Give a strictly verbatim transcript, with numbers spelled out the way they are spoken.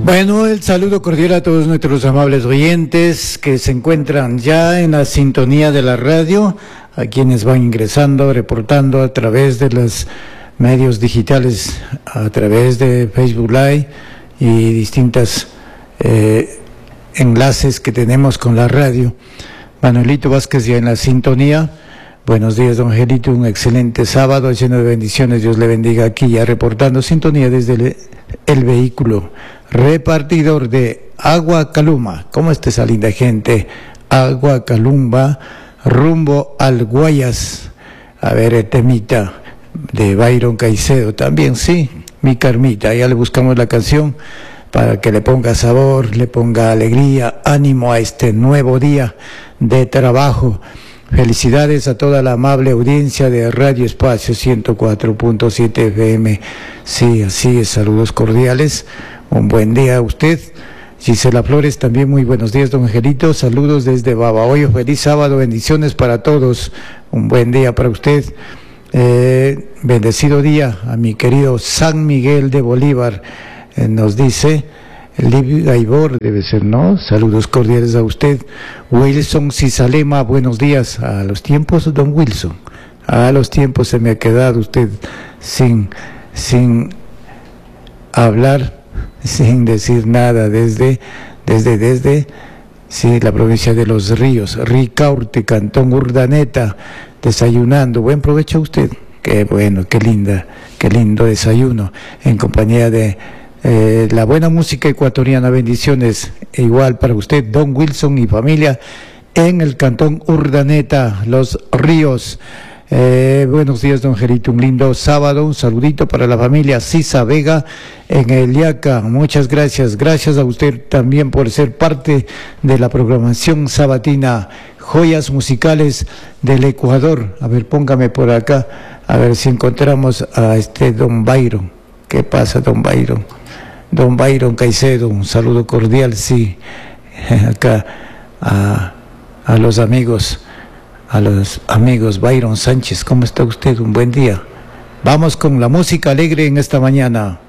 Bueno, el saludo cordial a todos nuestros amables oyentes que se encuentran ya en la sintonía de la radio, a quienes van ingresando, reportando a través de los medios digitales, a través de Facebook Live y distintos eh, enlaces que tenemos con la radio. Manuelito Vázquez ya en la sintonía. Buenos días, don Angelito, un excelente sábado lleno de bendiciones, Dios le bendiga, aquí ya reportando sintonía desde el, el vehículo repartidor de Agua Caluma. ¿Cómo está esa linda gente? Agua Calumba, rumbo al Guayas. A ver, el temita de Byron Caicedo también, sí, mi Carmita, ya le buscamos la canción para que le ponga sabor, le ponga alegría, ánimo a este nuevo día de trabajo. Felicidades a toda la amable audiencia de Radio Espacio ciento cuatro punto siete F M. Sí, así es, saludos cordiales. Un buen día a usted. Gisela Flores, también muy buenos días, don Angelito. Saludos desde Babahoyo. Feliz sábado, bendiciones para todos. Un buen día para usted. Eh, bendecido día a mi querido San Miguel de Bolívar. Eh, nos dice... Liv Gaibor, debe ser, ¿no? Saludos cordiales a usted. Wilson Cisalema, buenos días. A los tiempos, don Wilson. A los tiempos se me ha quedado usted sin, sin hablar, sin decir nada desde, desde, desde, sí, la provincia de Los Ríos. Ricaurte, Cantón Urdaneta, desayunando. Buen provecho a usted. Qué bueno, qué linda, qué lindo desayuno en compañía de Eh, la buena música ecuatoriana. Bendiciones igual para usted, don Wilson y familia en el Cantón Urdaneta, Los Ríos. Eh, buenos días, don Angelito, un lindo sábado, un saludito para la familia Sisa Vega en el Yaca. Muchas gracias, gracias a usted también por ser parte de la programación sabatina. Joyas musicales del Ecuador. A ver, póngame por acá, a ver si encontramos a este don Byron. ¿Qué pasa, don Byron? Don Byron Caicedo, un saludo cordial, sí, acá a, a los amigos, a los amigos. Byron Sánchez, ¿cómo está usted? Un buen día. Vamos con la música alegre en esta mañana.